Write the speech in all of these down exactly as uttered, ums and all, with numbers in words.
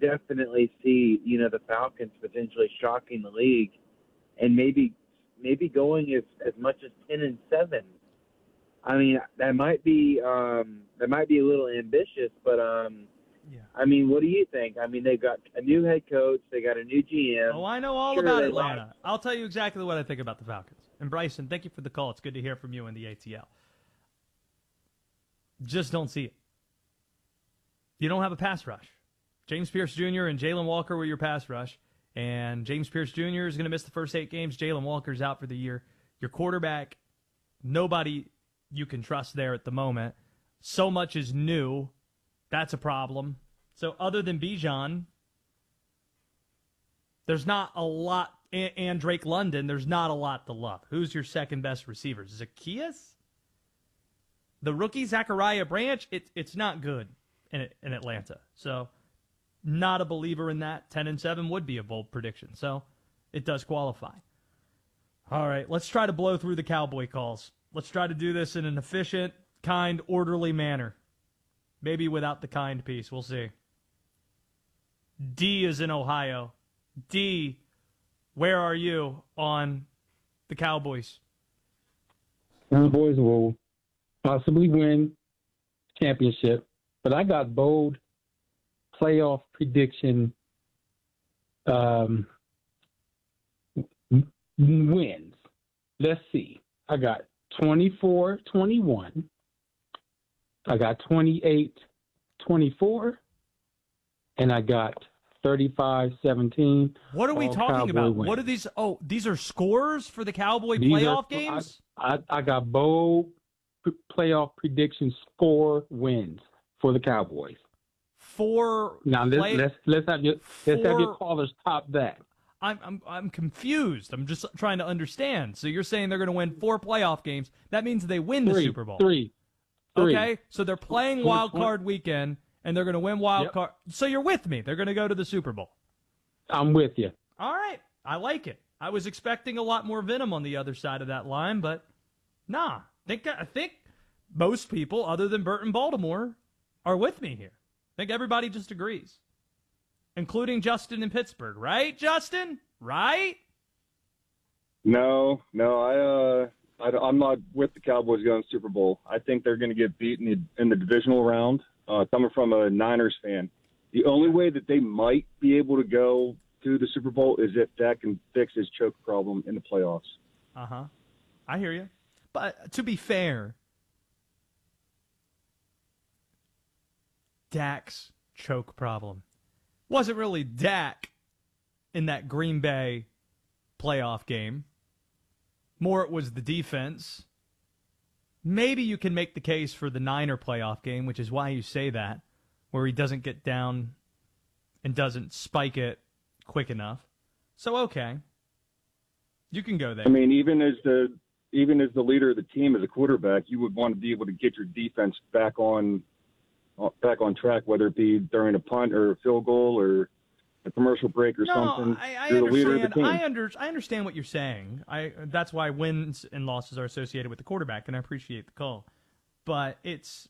definitely see, you know, the Falcons potentially shocking the league and maybe maybe going as, as much as ten and seven. I mean, that might be um, that might be a little ambitious, but um, yeah. I mean, what do you think? I mean, they've got a new head coach, they got a new G M. Oh, I know all sure about Atlanta. Lost. I'll tell you exactly what I think about the Falcons. And Bryson, thank you for the call. It's good to hear from you in the A T L. Just don't see it. You don't have a pass rush. James Pierce Junior and Jalen Walker were your pass rush, and James Pierce Junior is going to miss the first eight games. Jalen Walker's out for the year. Your quarterback, nobody you can trust there at the moment. So much is new. That's a problem. So other than Bijan, there's not a lot, and, and Drake London, there's not a lot to love. Who's your second best receiver? Zacchaeus? The rookie Zachariah Branch, it, it's not good in, in Atlanta. So not a believer in that. ten and seven would be a bold prediction. So it does qualify. All right, let's try to blow through the Cowboy calls. Let's try to do this in an efficient, kind, orderly manner. Maybe without the kind piece. We'll see. D is in Ohio. D, where are you on the Cowboys? Cowboys will possibly win championship, but I got bold playoff prediction um, wins. Let's see. I got twenty-four twenty-one. I got twenty-eight twenty-four. And I got thirty-five seventeen. What are we talking Cowboy about? wins. What are these? Oh, these are scores for the Cowboy These playoff are, games? I, I, I got bold p- playoff prediction score wins for the Cowboys. For now let's play, let's let's have your let's for, have your callers top that. I'm I'm I'm confused. I'm just trying to understand. So you're saying they're going to win four playoff games? That means they win three, the Super Bowl. Three. Three. Okay, so they're playing wild card weekend, and they're going to win wild yep. card. So you're with me. They're going to go to the Super Bowl. I'm with you. All right, I like it. I was expecting a lot more venom on the other side of that line, but nah. I think I think most people, other than Burton Baltimore, are with me here. I think everybody just agrees, including Justin in Pittsburgh. Right, Justin? Right? No, no, I, uh, I, I'm not with the Cowboys going to Super Bowl. I think they're going to get beat in the, in the divisional round, uh, coming from a Niners fan. The only way that they might be able to go to the Super Bowl is if Dak can fix his choke problem in the playoffs. Uh-huh. I hear you. But to be fair, Dak's choke problem wasn't really Dak in that Green Bay playoff game. More it was the defense. Maybe you can make the case for the Niner playoff game, which is why you say that, where he doesn't get down and doesn't spike it quick enough. So, okay. You can go there. I mean, even as the even as the leader of the team, as a quarterback, you would want to be able to get your defense back on back on track, whether it be during a punt or a field goal or a commercial break or no, something. I, I You're the leader of the understand. team. I, under, I understand what you're saying. I that's why wins and losses are associated with the quarterback, and I appreciate the call. But it's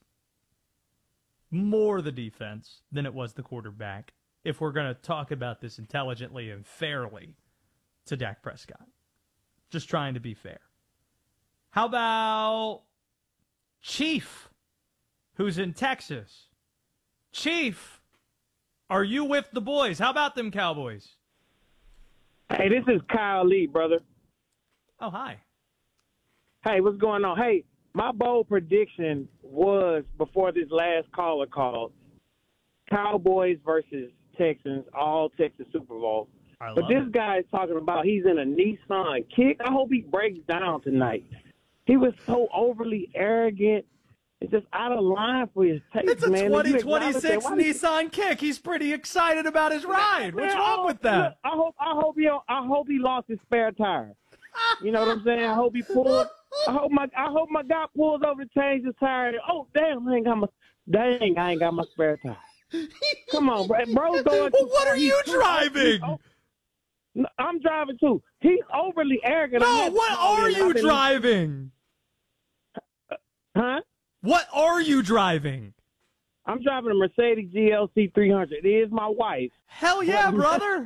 more the defense than it was the quarterback, if we're going to talk about this intelligently and fairly to Dak Prescott. Just trying to be fair. How about Chief, who's in Texas? Chief, are you with the boys? How about them Cowboys? Hey, this is Kyle Lee, brother. Oh, hi. Hey, what's going on? Hey, my bold prediction was, before this last caller called, Cowboys versus Texans, all Texas Super Bowl. I But love this it. guy is talking about he's in a Nissan kick. I hope he breaks down tonight. He was so overly arrogant. It's just out of line for his taste, It's a man. twenty twenty-six Nissan Kick. He's pretty excited about his ride. What's Man, wrong I with hope- that? look, I hope I hope he I hope he lost his spare tire. You know what I'm saying? I hope he pulled. I hope my I hope my guy pulls over to change his tire. Oh damn! I ain't got my dang! I ain't got my spare tire. Come on, bro. Bro, going. Well, what are you driving? Oh, no, I'm driving too. He's overly arrogant. No, what are you driving? Huh? What are you driving? I'm driving a Mercedes G L C three hundred. It is my wife. Hell yeah, brother.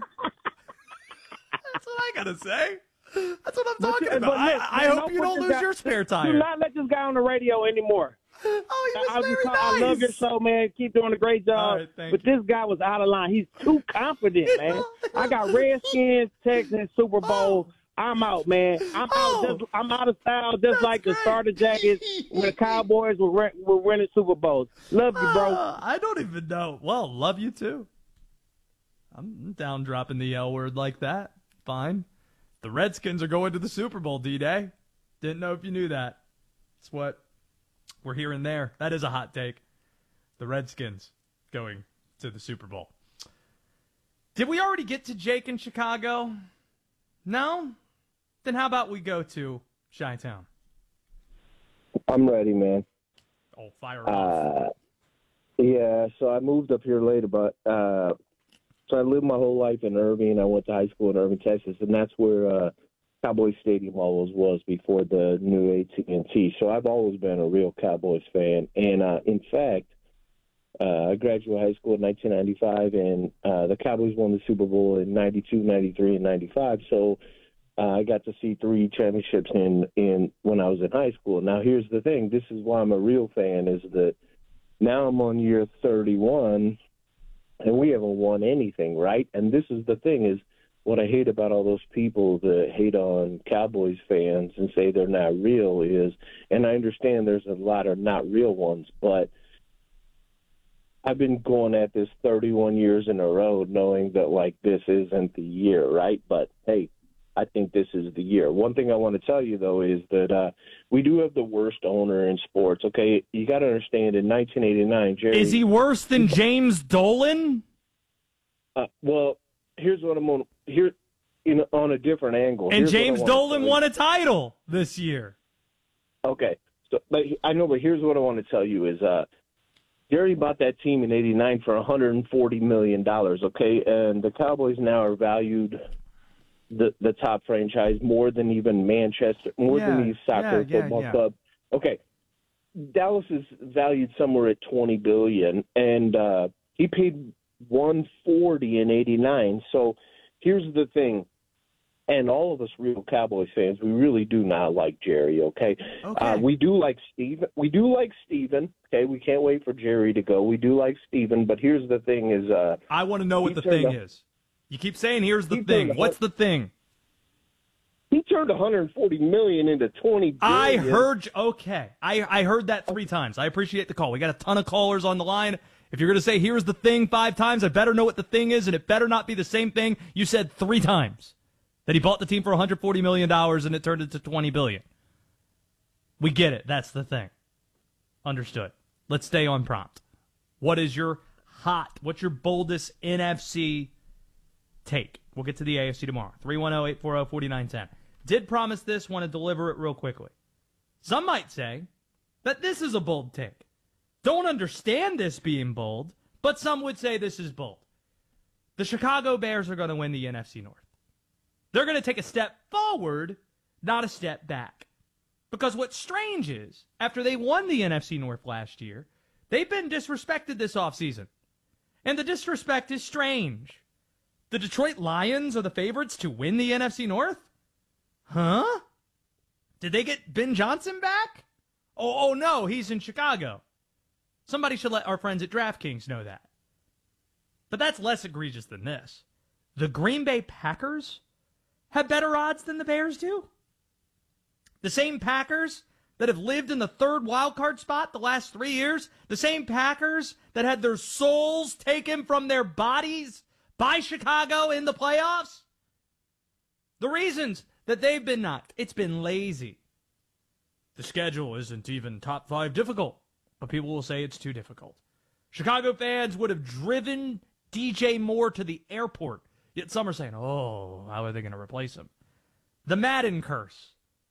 That's what I gotta say. That's what I'm But talking you- about. but I, look, I man, hope don't you put don't this lose guy- your spare Do tire. not let this guy on the radio anymore. Oh, he was I, very just- nice. I love your show, man. Keep doing a great job. All right, thank but you. this guy was out of line. He's too confident, man. I got Redskins, Texans, Super Bowl. I'm out, man. I'm Oh. out. Just, I'm out of style, just That's like great. the starter jackets when the Cowboys were re- were winning Super Bowls. Love you, bro. Uh, I don't even know. Well, love you too. I'm down dropping the L word like that. Fine. The Redskins are going to the Super Bowl, D-Day. Didn't know if you knew that. That's what we're hearing there. That is a hot take. The Redskins going to the Super Bowl. Did we already get to Jake in Chicago? No? Then how about we go to Chi-Town? I'm ready, man. Oh, fire off. Uh, yeah, so I moved up here later, but uh, so I lived my whole life in Irving. I went to high school in Irving, Texas, and that's where uh, Cowboys Stadium always was before the new A T and T. So I've always been a real Cowboys fan, and uh, in fact, uh, I graduated high school in nineteen ninety-five, and uh, the Cowboys won the Super Bowl in ninety-two, ninety-three, and ninety-five. So uh, I got to see three championships in, in when I was in high school. Now, here's the thing. This is why I'm a real fan, is that now I'm on year thirty-one, and we haven't won anything, right? And this is the thing, is what I hate about all those people that hate on Cowboys fans and say they're not real is, and I understand there's a lot of not real ones, but I've been going at this thirty-one years in a row knowing that, like, this isn't the year, right? But, hey, I think this is the year. One thing I want to tell you, though, is that uh, we do have the worst owner in sports, okay? You got to understand, in nineteen eighty-nine, Jerry... Is he worse than James Dolan? Uh, well, here's what I'm on. Here, you know, on a different angle. And Here's what I James wanna Dolan tell you. won a title this year. Okay, so but I know, but here's what I want to tell you is, uh, Jerry bought that team in eighty-nine for one hundred forty million dollars. Okay, and the Cowboys now are valued the the top franchise more than even Manchester, more Yeah, than these soccer yeah, yeah, football yeah. club. Okay, Dallas is valued somewhere at twenty billion, and uh, he paid one forty in eighty-nine. So here's the thing, and all of us real Cowboys fans, we really do not like Jerry. Okay, Okay. uh, we do like Steven. We do like Steven. Okay, we can't wait for Jerry to go. We do like Steven, but here's the thing: is uh, I want to know what He the turned thing a- is. You keep saying, here's the He thing. turned a- What's the thing? he turned one hundred forty million into twenty billion. I heard, okay. I, I heard that three times. I appreciate the call. We got a ton of callers on the line. If you're going to say, here's the thing five times, I better know what the thing is, and it better not be the same thing you said three times. That he bought the team for one hundred forty million dollars and it turned into twenty billion dollars. We get it. That's the thing. Understood. Let's stay on prompt. What is your hot, what's your boldest N F C take? We'll get to the A F C tomorrow. three one zero, eight four zero, four nine one zero. Did promise this, want to deliver it real quickly. Some might say that this is a bold take. Don't understand this being bold, but some would say this is bold. The Chicago Bears are going to win the N F C North. They're going to take a step forward, not a step back. Because what's strange is, after they won the N F C North last year, they've been disrespected this offseason. And the disrespect is strange. The Detroit Lions are the favorites to win the N F C North? Huh? Did they get Ben Johnson back? Oh, oh no, he's in Chicago. Somebody should let our friends at DraftKings know that. But that's less egregious than this. The Green Bay Packers have better odds than the Bears do? The same Packers that have lived in the third wildcard spot the last three years? The same Packers that had their souls taken from their bodies by Chicago in the playoffs? The reasons that they've been knocked, it's been lazy. The schedule isn't even top five difficult, but people will say it's too difficult. Chicago fans would have driven D J Moore to the airport, yet some are saying, oh, how are they going to replace him? The Madden curse.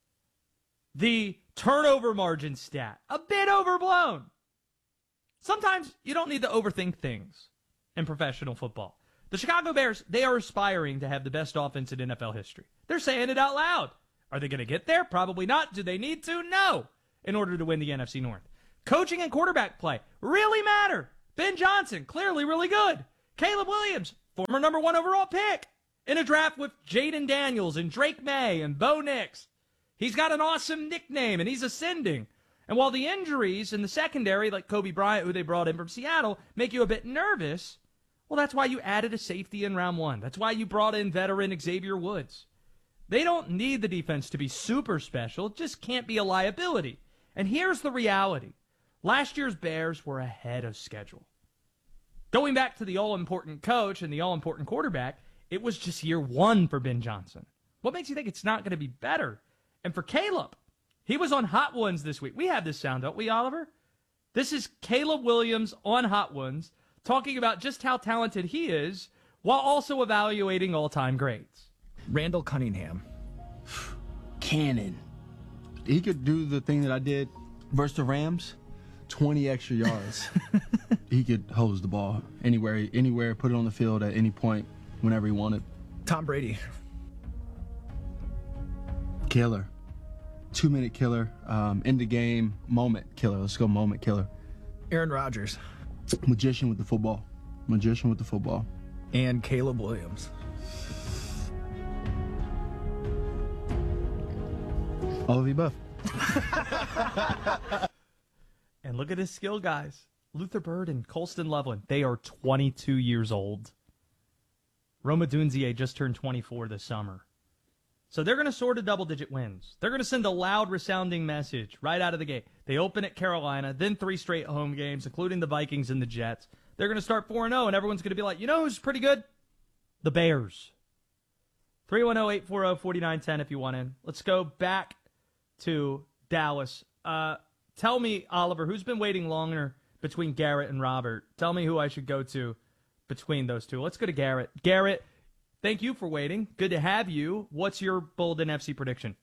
The turnover margin stat, a bit overblown. Sometimes you don't need to overthink things in professional football. The Chicago Bears, they are aspiring to have the best offense in N F L history. They're saying it out loud. Are they going to get there? Probably not. Do they need to? No. In order to win the N F C North. Coaching and quarterback play really matter. Ben Johnson, clearly really good. Caleb Williams, former number one overall pick, in a draft with Jaden Daniels and Drake May and Bo Nix. He's got an awesome nickname, and he's ascending. And while the injuries in the secondary, like Kobe Bryant, who they brought in from Seattle, make you a bit nervous, well, that's why you added a safety in round one. That's why you brought in veteran Xavier Woods. They don't need the defense to be super special. It just can't be a liability. And here's the reality. Last year's Bears were ahead of schedule. Going back to the all-important coach and the all-important quarterback, it was just year one for Ben Johnson. What makes you think it's not going to be better? And for Caleb, he was on Hot Ones this week. We have this sound, don't we, Oliver? This is Caleb Williams on Hot Ones talking about just how talented he is while also evaluating all-time greats. Randall Cunningham. Cannon. He could do the thing that I did versus the Rams, twenty extra yards. He could hose the ball anywhere, anywhere, put it on the field at any point, whenever he wanted. Tom Brady. Killer. Two-minute killer. Um, end the game, moment killer. Let's go moment killer. Aaron Rodgers. Magician with the football. Magician with the football. And Caleb Williams. All of the above. And look at his skill, guys. Luther Bird and Colston Loveland, they are twenty-two years old. Roma Dunzier just turned twenty-four this summer. So they're going to soar to double-digit wins. They're going to send a loud, resounding message right out of the gate. They open at Carolina, then three straight home games, including the Vikings and the Jets. They're going to start four and oh, and everyone's going to be like, you know who's pretty good? The Bears. three one zero, eight four zero, four nine one zero if you want in. Let's go back to Dallas. Uh, tell me, Oliver, who's been waiting longer between Garrett and Robert? Tell me who I should go to between those two. Let's go to Garrett. Garrett, thank you for waiting. Good to have you. What's your bold N F C prediction?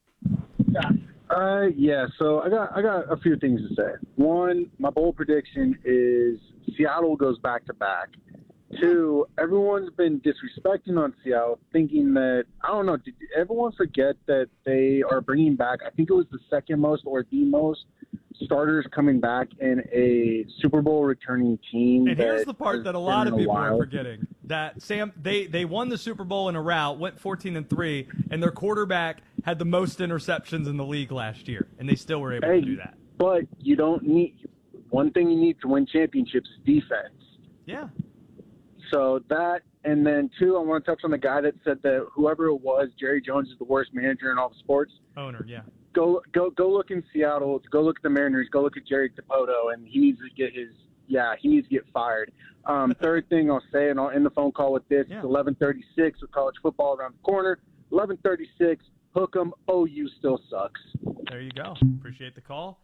Uh, yeah, so I got I got a few things to say. One, my bold prediction is Seattle goes back to back. Two, everyone's been disrespecting on Seattle, thinking that, I don't know, did everyone forget that they are bringing back, I think it was the second most or the most starters coming back in a Super Bowl returning team. And here's the part that a lot of people while. are forgetting. That Sam, they, they won the Super Bowl in a rout, went fourteen and three, and their quarterback had the most interceptions in the league last year, and they still were able hey, to do that. But you don't need, one thing you need to win championships is defense. Yeah. So that, and then two, I want to touch on the guy that said that whoever it was, Jerry Jones is the worst manager in all the sports. Owner, yeah. Go, go, go look in Seattle. Go look at the Mariners. Go look at Jerry Dipoto, and he needs to get his. Yeah, he needs to get fired. Um, third thing I'll say, and I'll end the phone call with this: yeah. It's eleven thirty-six with college football around the corner. eleven thirty-six. Hook 'em. O U still sucks. There you go. Appreciate the call.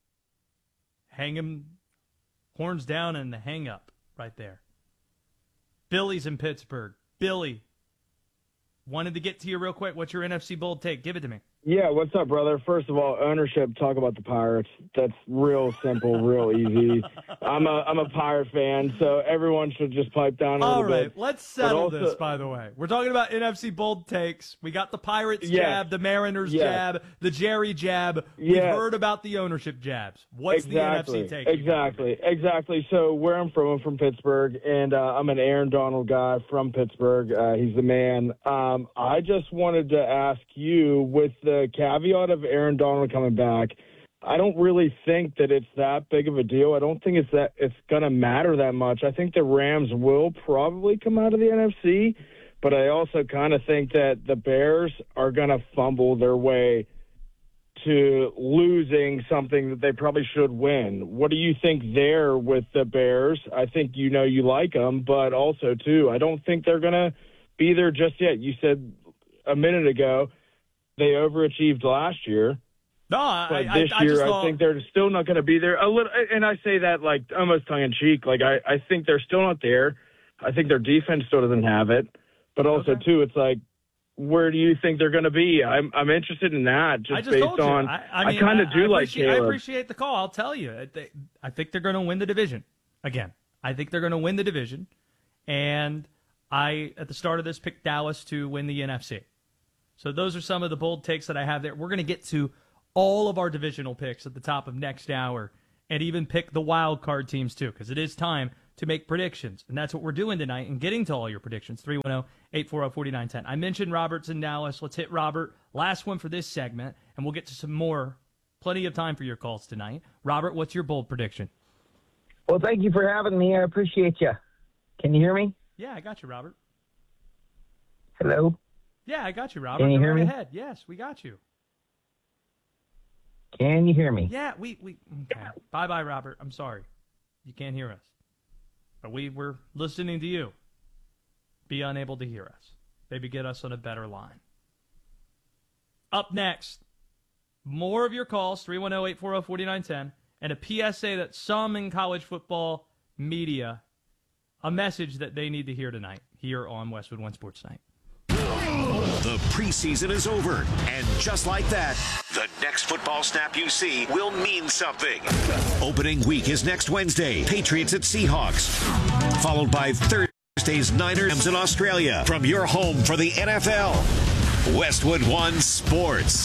Hang him, horns down, and the hang up right there. Billy's in Pittsburgh. Billy, wanted to get to you real quick. What's your N F C bold take? Give it to me. Yeah, what's up, brother? First of all, ownership, talk about the Pirates. That's real simple, real easy. I'm a I'm a Pirate fan, so everyone should just pipe down a all little right, bit. let's settle also, this, by the way. We're talking about N F C bold takes. We got the Pirates yes, jab, the Mariners yes. jab, the Jerry jab. We've yes. heard about the ownership jabs. What's exactly. the N F C take? Exactly, exactly. So where I'm from, I'm from Pittsburgh, and uh, I'm an Aaron Donald guy from Pittsburgh. Uh, he's the man. Um, I just wanted to ask you, with the caveat of Aaron Donald coming back, I don't really think that it's that big of a deal. I don't think it's that it's going to matter that much. I think the Rams will probably come out of the N F C, but I also kind of think that the Bears are going to fumble their way to losing something that they probably should win. What do you think there with the Bears? I think you know you like them, but also, too, I don't think they're going to be there just yet. You said a minute ago they overachieved last year. No, but I, this I, I year just I thought... think they're still not going to be there. A little, and I say that like almost tongue in cheek. Like I, I think they're still not there. I think their defense still doesn't have it. But also okay. too, it's like, where do you think they're going to be? I'm I'm interested in that. Just, I just based told you. on, I, I, mean, I kind of do I like Caleb. I appreciate the call. I'll tell you. I, th- I think they're going to win the division again. I think they're going to win the division, and I at the start of this picked Dallas to win the N F C. So those are some of the bold takes that I have there. We're going to get to all of our divisional picks at the top of next hour and even pick the wild card teams too, because it is time to make predictions. And that's what we're doing tonight and getting to all your predictions. three one zero, eight four zero, four nine one zero. I mentioned Robert's in Dallas. Let's hit Robert. Last one for this segment, and we'll get to some more. Plenty of time for your calls tonight. Robert, what's your bold prediction? Well, thank you for having me. I appreciate you. Can you hear me? Yeah, I got you, Robert. Hello? Yeah, I got you, Robert. Can you Go hear right me? ahead. Yes, we got you. Can you hear me? Yeah, we, we okay. Bye-bye, Robert. I'm sorry. You can't hear us. But we, we're listening to you. Be unable to hear us. Maybe get us on a better line. Up next, more of your calls, three one zero, eight four zero, four nine one zero, and a P S A that some in college football media, a message that they need to hear tonight here on Westwood One Sports Night. The preseason is over, and just like that, the next football snap you see will mean something. Opening week is next Wednesday, Patriots at Seahawks, followed by Thursday's Niners in Australia. From your home for the N F L, Westwood One Sports.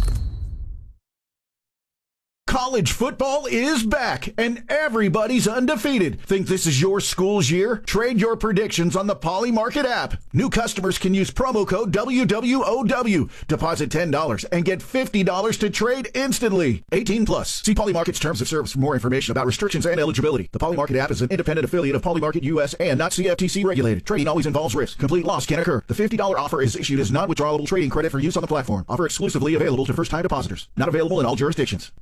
College football is back, and everybody's undefeated. Think this is your school's year? Trade your predictions on the Poly Market app. New customers can use promo code W W O W. Deposit ten dollars and get fifty dollars to trade instantly. eighteen plus. See Poly Market's terms of service for more information about restrictions and eligibility. The Poly Market app is an independent affiliate of Poly Market U S and not C F T C regulated. Trading always involves risk. Complete loss can occur. The fifty dollars offer is issued as non-withdrawable trading credit for use on the platform. Offer exclusively available to first-time depositors. Not available in all jurisdictions.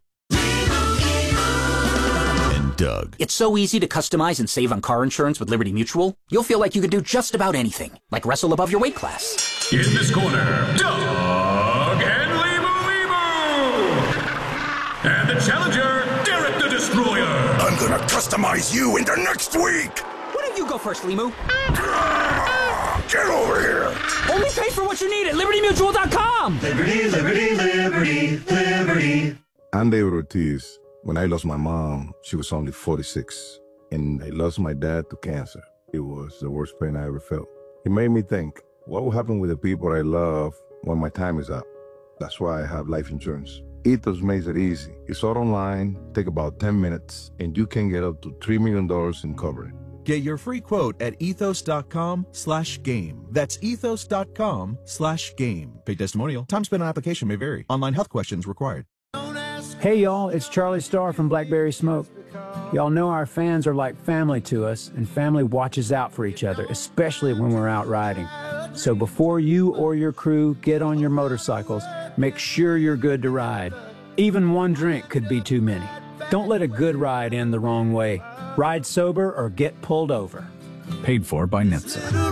Doug. It's so easy to customize and save on car insurance with Liberty Mutual. You'll feel like you can do just about anything, like wrestle above your weight class. In this corner, Doug and Limu Limu. And the challenger, Derek the Destroyer. I'm gonna customize you into next week. Why don't you go first, Limu? Get over here. Only pay for what you need at Liberty Mutual dot com. Liberty, Liberty, Liberty, Liberty. I'm David Ortiz. When I lost my mom, she was only forty-six, and I lost my dad to cancer. It was the worst pain I ever felt. It made me think, what will happen with the people I love when my time is up? That's why I have life insurance. Ethos makes it easy. It's all online, take about ten minutes, and you can get up to three million dollars in coverage. Get your free quote at ethos.com slash game. That's ethos.com slash game. Paid testimonial. Time spent on application may vary. Online health questions required. Hey y'all, it's Charlie Starr from Blackberry Smoke. Y'all know our fans are like family to us, and family watches out for each other, especially when we're out riding. So before you or your crew get on your motorcycles, make sure you're good to ride. Even one drink could be too many. Don't let a good ride end the wrong way. Ride sober or get pulled over. Paid for by N H T S A.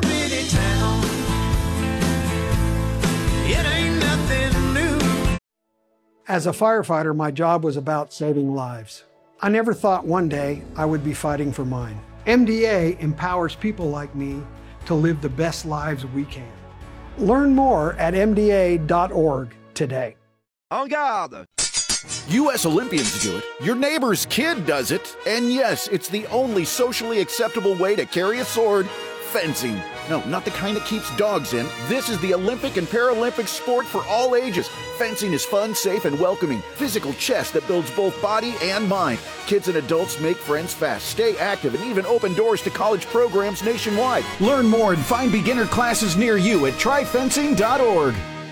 As a firefighter, my job was about saving lives. I never thought one day I would be fighting for mine. M D A empowers people like me to live the best lives we can. Learn more at M D A dot org today. En garde! U S Olympians do it, your neighbor's kid does it, and yes, it's the only socially acceptable way to carry a sword, fencing. No, not the kind that keeps dogs in. This is the Olympic and Paralympic sport for all ages. Fencing is fun, safe, and welcoming. Physical chess that builds both body and mind. Kids and adults make friends fast, stay active, and even open doors to college programs nationwide. Learn more and find beginner classes near you at try fencing dot org.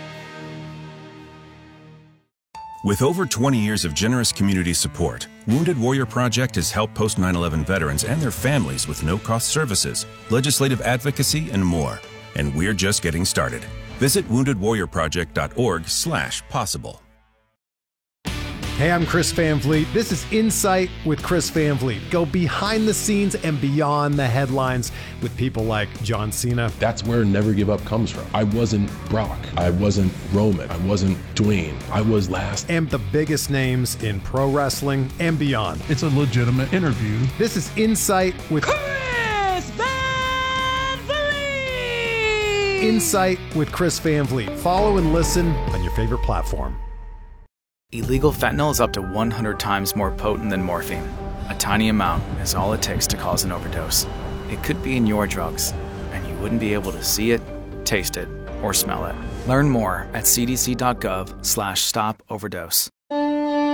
With over twenty years of generous community support, Wounded Warrior Project has helped post nine eleven veterans and their families with no-cost services, legislative advocacy, and more. And we're just getting started. Visit wounded warrior project dot org slash possible. Hey, I'm Chris Van Vliet. This is Insight with Chris Van Vliet. Go behind the scenes and beyond the headlines with people like John Cena. That's where Never Give Up comes from. I wasn't Brock. I wasn't Roman. I wasn't Dwayne. I was last. And the biggest names in pro wrestling and beyond. It's a legitimate interview. This is Insight with Chris Van Vliet. Insight with Chris Van Vliet. Follow and listen on your favorite platform. Illegal fentanyl is up to one hundred times more potent than morphine. A tiny amount is all it takes to cause an overdose. It could be in your drugs, and you wouldn't be able to see it, taste it, or smell it. Learn more at c d c dot gov slash stop overdose.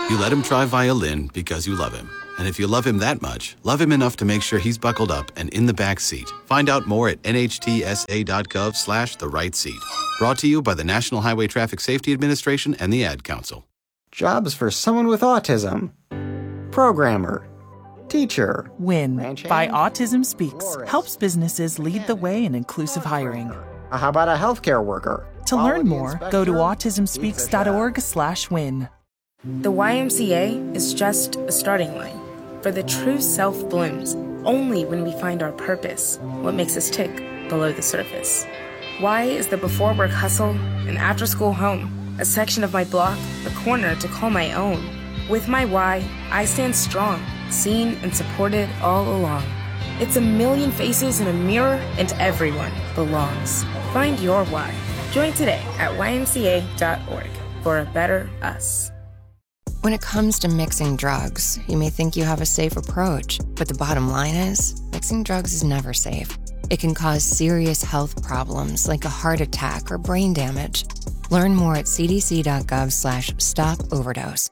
You let him try violin because you love him. And if you love him that much, love him enough to make sure he's buckled up and in the back seat. Find out more at nhtsa.gov slash the right seat. Brought to you by the National Highway Traffic Safety Administration and the Ad Council. Jobs for someone with autism. Programmer. Teacher. WIN by Autism Speaks helps businesses lead the way in inclusive hiring. How about a healthcare worker? To learn more, go to autismspeaks.org slash win. The Y M C A is just a starting line, for the true self blooms only when we find our purpose, what makes us tick below the surface. Y is the before work hustle, an after school home, a section of my block, a corner to call my own. With my Y, I stand strong, seen and supported all along. It's a million faces in a mirror, and everyone belongs. Find your why. Join today at y m c a dot org for a better us. When it comes to mixing drugs, you may think you have a safe approach, but the bottom line is, mixing drugs is never safe. It can cause serious health problems like a heart attack or brain damage. Learn more at c d c dot gov slash stop overdose.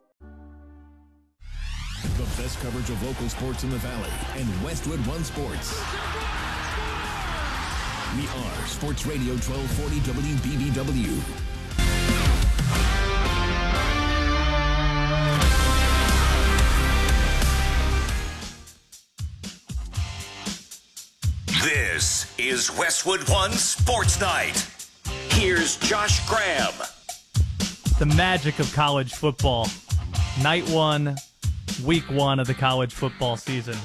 The best coverage of local sports in the Valley and Westwood One Sports. We are Sports Radio twelve forty W B B W. This is Westwood One Sports Night. Here's Josh Graham. The magic of college football. Night one, week one of the college football season.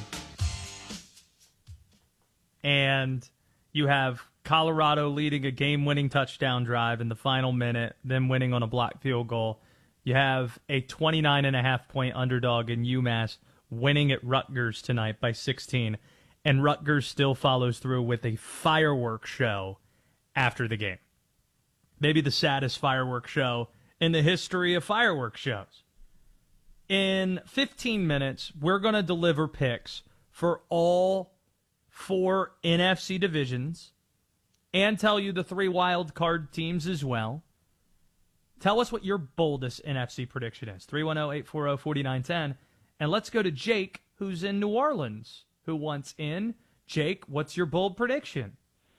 And you have Colorado leading a game-winning touchdown drive in the final minute, then winning on a blocked field goal. You have a twenty-nine and a half point underdog in UMass winning at Rutgers tonight by sixteen. And Rutgers still follows through with a fireworks show after the game. Maybe the saddest fireworks show in the history of fireworks shows. In fifteen minutes, we're going to deliver picks for all four N F C divisions and tell you the three wild card teams as well. Tell us what your boldest N F C prediction is. three one zero, eight four zero, four nine one zero. And let's go to Jake, who's in New Orleans, who wants in. Jake, what's your bold prediction?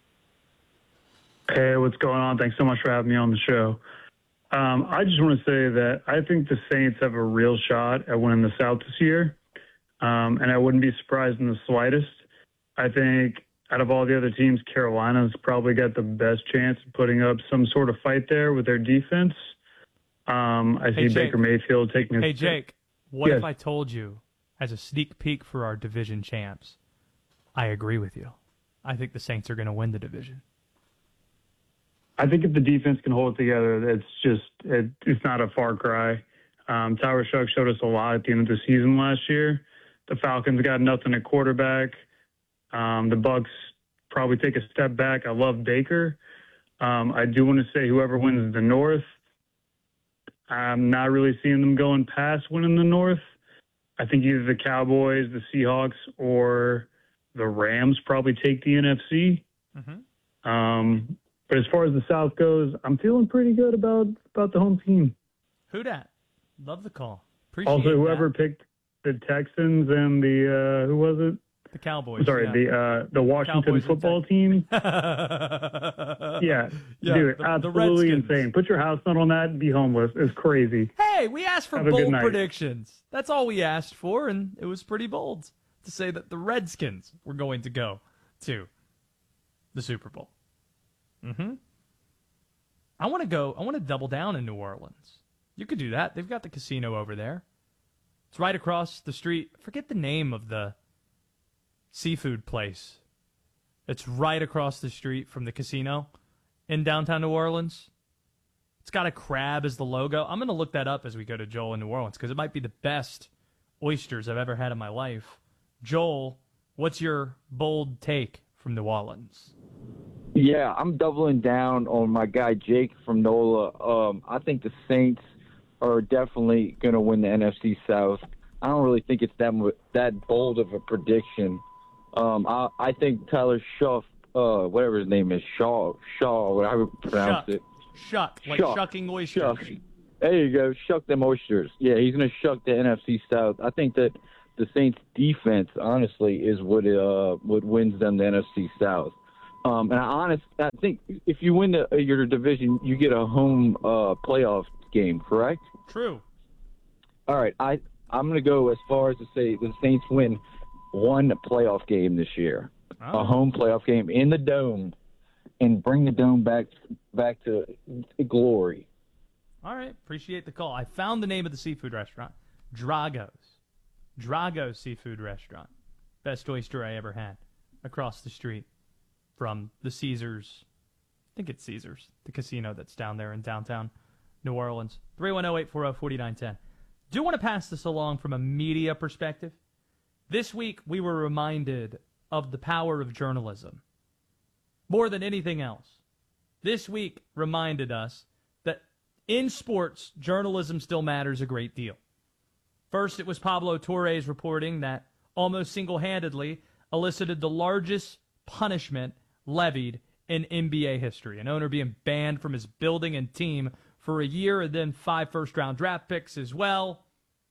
Hey, what's going on? Thanks so much for having me on the show. Um, I just want to say that I think the Saints have a real shot at winning the South this year, um, and I wouldn't be surprised in the slightest. I think out of all the other teams, Carolina's probably got the best chance of putting up some sort of fight there with their defense. Um, I see Hey, Jake. Baker Mayfield taking a Hey, Jake, what Yes. if I told you, as a sneak peek for our division champs, I agree with you. I think the Saints are going to win the division. I think if the defense can hold it together, it's just it, it's not a far cry. Um, Tyler Shuck showed us a lot at the end of the season last year. The Falcons got nothing at quarterback. Um, the Bucks probably take a step back. I love Baker. Um, I do want to say whoever wins the North, I'm not really seeing them going past winning the North. I think either the Cowboys, the Seahawks, or the Rams probably take the N F C. Mm-hmm. Um, but as far as the South goes, I'm feeling pretty good about, about the home team. Who dat? Love the call. Appreciate Also, whoever that. picked the Texans and the, uh, who was it? The Cowboys. Sorry, yeah. the uh, the Washington Cowboys and football team. yeah, Yeah, Yeah, dude, the- the absolutely Redskins. insane. Put your house note on that and be homeless. It's crazy. Hey, we asked for Have a good bold night. predictions. That's all we asked for, and it was pretty bold to say that the Redskins were going to go to the Super Bowl. Mm-hmm. I want to go. I want to double down in New Orleans. You could do that. They've got the casino over there. It's right across the street. Forget the name of the seafood place. It's right across the street from the casino in downtown New Orleans. It's got a crab as the logo. I'm going to look that up as we go to Joel in New Orleans because it might be the best oysters I've ever had in my life. Joel, what's your bold take from New Orleans? Yeah, I'm doubling down on my guy Jake from NOLA. Um, I think the Saints are definitely going to win the N F C South. I don't really think it's that mu- that bold of a prediction. Um, I, I think Tyler Shuff, uh, whatever his name is, Shaw, Shaw, whatever you pronounce Shuck. it. Shuck, like Shuck. shucking oysters. Shuck. There you go. Shuck them oysters. Yeah, he's going to shuck the N F C South. I think that the Saints' defense, honestly, is what uh what wins them the N F C South. Um, and I honest, I think if you win the, your division, you get a home uh, playoff game, correct? True. All right, I I'm going to go as far as to say the Saints win one playoff game this year, oh. a home playoff game in the Dome, and bring the Dome back back to glory. All right, appreciate the call. I found the name of the seafood restaurant, Drago's. Drago's Seafood Restaurant. Best oyster I ever had. Across the street from the Caesars. I think it's Caesars, the casino that's down there in downtown New Orleans. three one zero, eight four zero, four nine one zero. Do want to pass this along from a media perspective. This week, we were reminded of the power of journalism. More than anything else. This week reminded us that in sports, journalism still matters a great deal. First, it was Pablo Torres reporting that almost single-handedly elicited the largest punishment levied in N B A history. An owner being banned from his building and team for a year and then five first-round draft picks as well.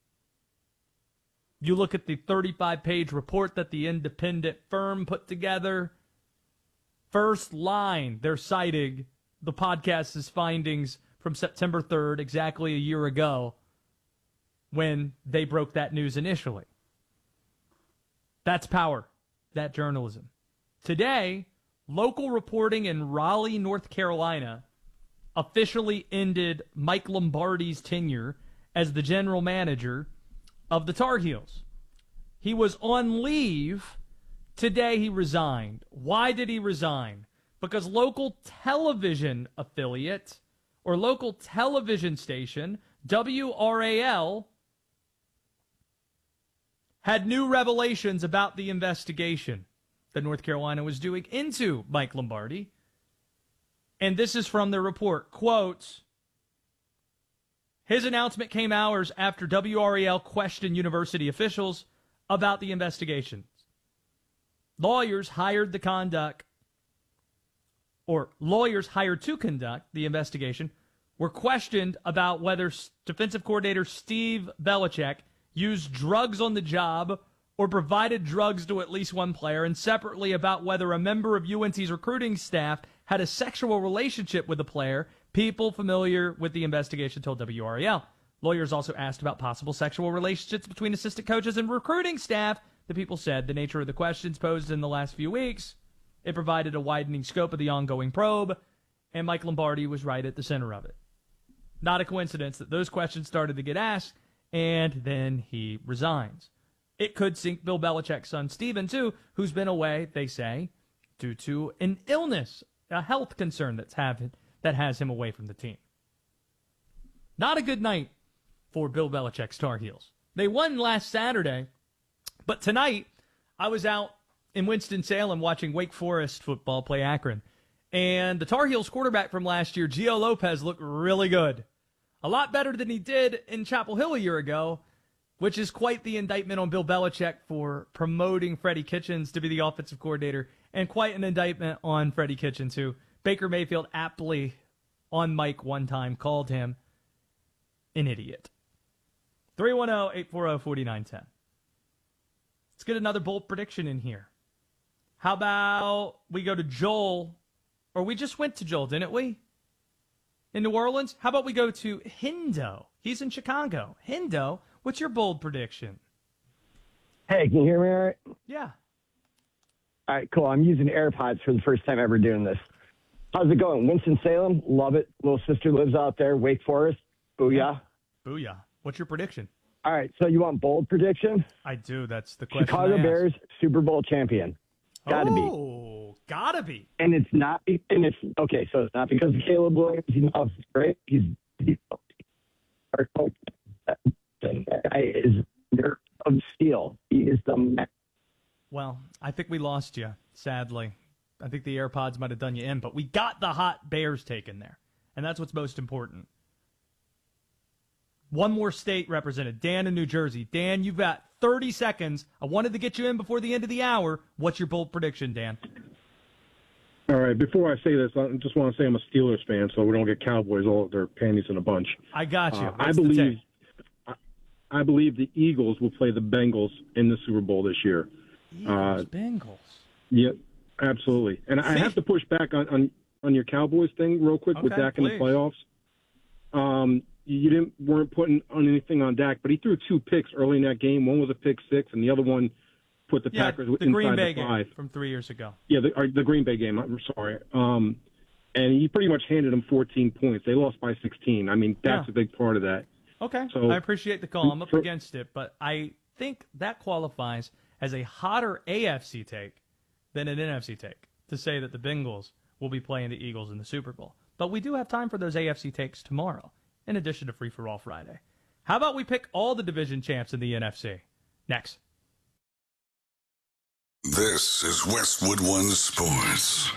You look at the thirty-five page report that the independent firm put together. First line, they're citing the podcast's findings from September third, exactly a year ago, when they broke that news initially. That's power. That journalism. Today, local reporting in Raleigh, North Carolina, officially ended Mike Lombardi's tenure as the general manager of the Tar Heels. He was on leave. Today he resigned. Why did he resign? Because local television affiliate or local television station, W R A L, had new revelations about the investigation that North Carolina was doing into Mike Lombardi. And this is from the report. Quote, his announcement came hours after W R A L questioned university officials about the investigations. Lawyers hired the conduct, or lawyers hired to conduct the investigation, were questioned about whether defensive coordinator Steve Belichick used drugs on the job or provided drugs to at least one player, and separately about whether a member of U N C's recruiting staff had a sexual relationship with a player. People familiar with the investigation told W R A L. Lawyers also asked about possible sexual relationships between assistant coaches and recruiting staff. The people said the nature of the questions posed in the last few weeks, it provided a widening scope of the ongoing probe, and Mike Lombardi was right at the center of it. Not a coincidence that those questions started to get asked, and then he resigns. It could sink Bill Belichick's son, Steven, too, who's been away, they say, due to an illness, a health concern that's have, that has him away from the team. Not a good night for Bill Belichick's Tar Heels. They won last Saturday, but tonight I was out in Winston-Salem watching Wake Forest football play Akron, and the Tar Heels quarterback from last year, Gio Lopez, looked really good. A lot better than he did in Chapel Hill a year ago, which is quite the indictment on Bill Belichick for promoting Freddie Kitchens to be the offensive coordinator, and quite an indictment on Freddie Kitchens, who Baker Mayfield aptly on mic one time called him an idiot. three one zero, eight four zero, four nine one zero. Let's get another bold prediction in here. How about we go to Joel, or we just went to Joel, didn't we? In New Orleans? How about we go to Hendo? He's in Chicago. Hendo, what's your bold prediction? Hey, can you hear me all right? Yeah. All right, cool. I'm using AirPods for the first time ever doing this. How's it going? Winston-Salem, love it. Little sister lives out there. Wake Forest, booyah. Booyah. What's your prediction? All right, so you want bold prediction? I do. That's the question. Chicago Bears, Super Bowl champion. Gotta be. Oh, gotta be. And it's not, and it's, okay, so it's not because of Caleb Williams. You know, it's great. He's, he's our coach. That guy is nerve of steel. He is the man. Well, I think we lost you, sadly. I think the AirPods might have done you in, but we got the hot Bears taken there, and that's what's most important. One more state represented, Dan in New Jersey. Dan, you've got thirty seconds. I wanted to get you in before the end of the hour. What's your bold prediction, Dan? All right, before I say this, I just want to say I'm a Steelers fan, so we don't get Cowboys all their panties in a bunch. I got you. Uh, I What's the believe take? I, I believe the Eagles will play the Bengals in the Super Bowl this year. Eagles, Uh, Bengals. Yeah, absolutely. And I have to push back on, on, on your Cowboys thing real quick with Okay, Dak in the please. playoffs. Um, you didn't weren't putting on anything on Dak, but he threw two picks early in that game. One was a pick six, and the other one put the Yeah, Packers the inside Green Bay the five. game from three years ago. Yeah, the, or the Green Bay game. I'm sorry. Um, and he pretty much handed them fourteen points. They lost by sixteen. I mean, that's Yeah. a big part of that. Okay, So- I appreciate the call. I'm up for- against it, but I think that qualifies as a hotter A F C take than an N F C take to say that the Bengals will be playing the Eagles in the Super Bowl. But we do have time for those A F C takes tomorrow, in addition to Free for All Friday. How about we pick all the division champs in the N F C? Next. This is Westwood One Sports.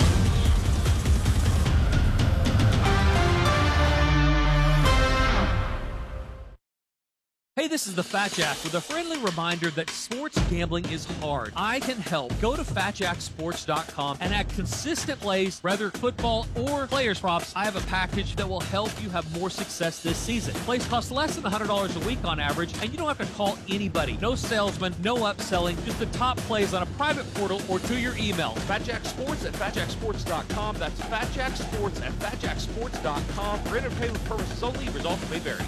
Hey, this is the Fat Jack with a friendly reminder that sports gambling is hard. I can help. Go to fat jack sports dot com and add consistent plays, whether football or players props. I have a package that will help you have more success this season. Plays cost less than one hundred dollars a week on average, and you don't have to call anybody. No salesman, no upselling, just the top plays on a private portal or to your email. Fat Jack Sports at fat jack sports dot com. That's Fat Jack Sports at fat jack sports dot com. For entertainment purposes only, results may vary.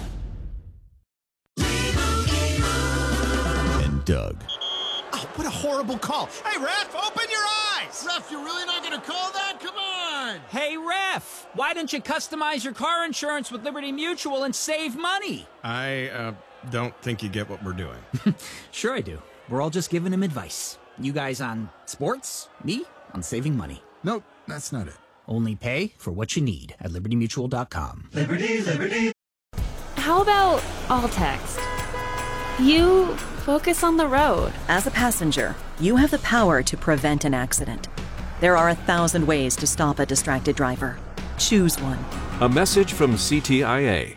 And Doug. Oh, what a horrible call. Hey, ref, open your eyes. Ref, you're really not going to call that? Come on. Hey, ref, why don't you customize your car insurance with Liberty Mutual and save money? I uh, don't think you get what we're doing. Sure I do. We're all just giving him advice. You guys on sports, me on saving money. Nope, that's not it. Only pay for what you need at liberty mutual dot com. Liberty, Liberty. How about all text? You focus on the road. As a passenger, you have the power to prevent an accident. There are a thousand ways to stop a distracted driver. Choose one. A message from C T I A.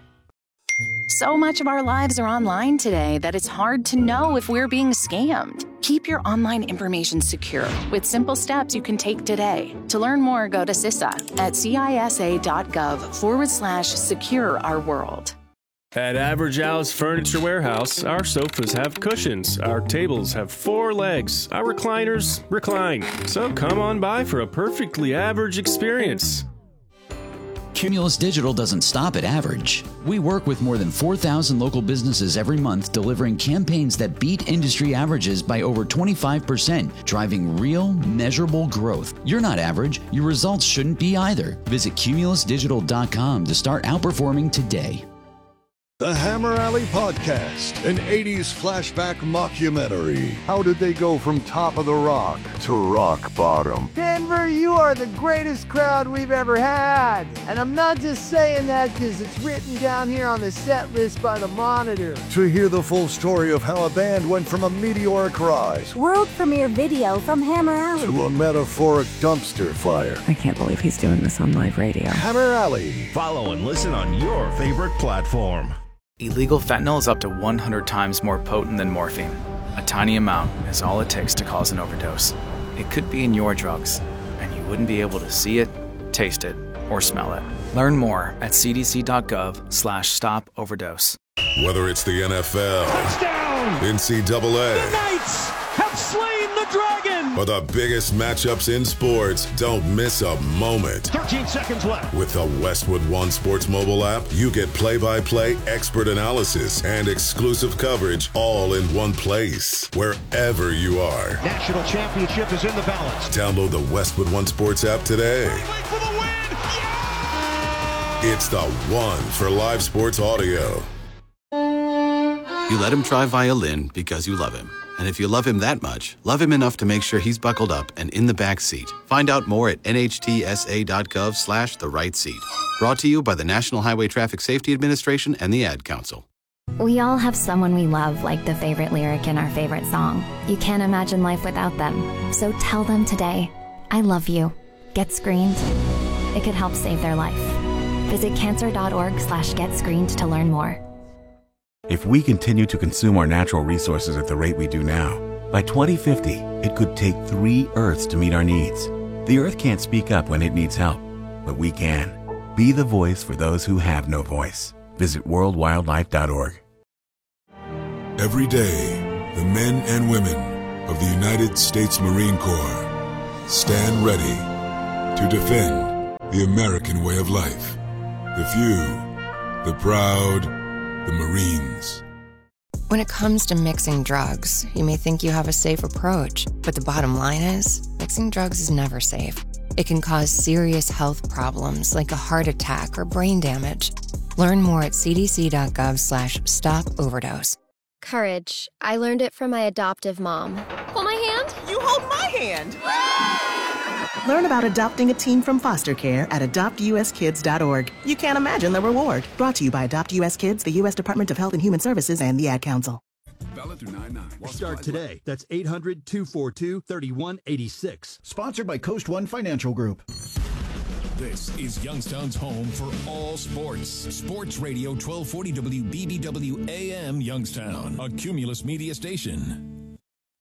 So much of our lives are online today that it's hard to know if we're being scammed. Keep your online information secure with simple steps you can take today. To learn more, go to C I S A at cisa.gov forward slash secure our world. At Average Al's Furniture Warehouse, our sofas have cushions, our tables have four legs, our recliners recline. So come on by for a perfectly average experience. Cumulus Digital doesn't stop at average. We work with more than four thousand local businesses every month, delivering campaigns that beat industry averages by over twenty-five percent, driving real, measurable growth. You're not average. Your results shouldn't be either. Visit cumulus digital dot com to start outperforming today. The Hammer Alley Podcast, an eighties flashback mockumentary. How did they go from top of the rock to rock bottom? Denver, you are the greatest crowd we've ever had. And I'm not just saying that because it's written down here on the set list by the Monitor. To hear the full story of how a band went from a meteoric rise World premiere video from Hammer Alley to a metaphoric dumpster fire. I can't believe he's doing this on live radio. Hammer Alley. Follow and listen on your favorite platform. Illegal fentanyl is up to one hundred times more potent than morphine. A tiny amount is all it takes to cause an overdose. It could be in your drugs, and you wouldn't be able to see it, taste it, or smell it. Learn more at cdc.gov slash stop overdose. Whether it's the N F L, Touchdown! N C double A, The Knights have slain the dragon! or the biggest matchups in sports, don't miss a moment. thirteen seconds left. With the Westwood One Sports mobile app, you get play-by-play expert analysis and exclusive coverage all in one place, wherever you are. National championship is in the balance. Download the Westwood One Sports app today. For the win! It's the one for live sports audio. You let him try violin because you love him. And if you love him that much, love him enough to make sure he's buckled up and in the back seat. Find out more at nhtsa.gov slash the right seat. Brought to you by the National Highway Traffic Safety Administration and the Ad Council. We all have someone we love, like the favorite lyric in our favorite song. You can't imagine life without them. So tell them today, I love you. Get screened. It could help save their life. Visit cancer.org slash get screened to learn more. If we continue to consume our natural resources at the rate we do now, by twenty fifty, it could take three Earths to meet our needs. The Earth can't speak up when it needs help, but we can. Be the voice for those who have no voice. Visit world wildlife dot org. Every day, the men and women of the United States Marine Corps stand ready to defend the American way of life. The few, the proud, the Marines. When it comes to mixing drugs, you may think you have a safe approach, but the bottom line is, mixing drugs is never safe. It can cause serious health problems like a heart attack or brain damage. Learn more at c d c dot gov slash stop overdose. Courage. I learned it from my adoptive mom. Hold my hand. You hold my hand. Learn about adopting a teen from foster care at adopt u s kids dot org. You can't imagine the reward. Brought to you by Adopt U S Kids, the U S Department of Health and Human Services, and the Ad Council. Valid through nine nine. Start today. That's eight hundred, two four two, three one eight six. Sponsored by Coast One Financial Group. This is Youngstown's home for all sports. Sports Radio twelve forty W B B W A M Youngstown, a Cumulus media station.